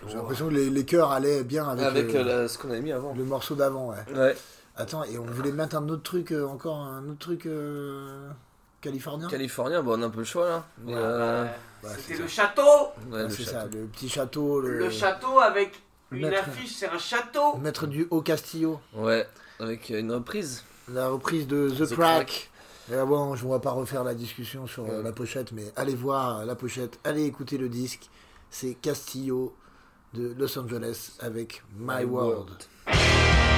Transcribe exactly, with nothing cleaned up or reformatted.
J'ai l'impression que les, les chœurs allaient bien avec, avec le, euh, la, ce qu'on avait mis avant. Le morceau d'avant, ouais. Ouais. Attends, et on voulait mettre un autre truc, euh, encore un autre truc euh, californien. Californien, bon, on a un peu le choix là. Mais Ouais, euh... bah, bah, c'était c'est le ça. château. ouais, Ouais, le c'est château. ça, le petit château. Le, Le château avec une Maître- affiche, c'est un château. Maître du Haut Castillo. Ouais, avec une reprise. La reprise de The, The Crack. Crack. Et bon, je ne vais pas refaire la discussion sur euh, Ouais. la pochette, mais allez voir la pochette, allez écouter le disque. C'est Castillo de Los Angeles avec My, My World. World.